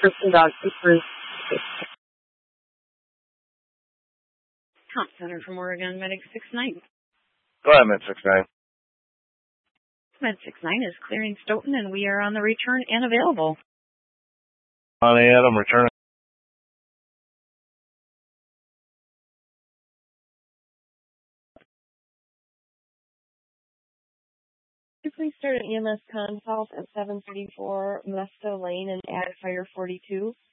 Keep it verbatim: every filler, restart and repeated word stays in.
Kristen Dog Super. Comp Center from Oregon, Medic six nine. Go ahead, Med six nine. Med six nine is clearing Stoughton, and we are on the return and available. On the Adam, return. Please start an E M S consult at seven thirty-four Modesto Lane and add fire forty-two.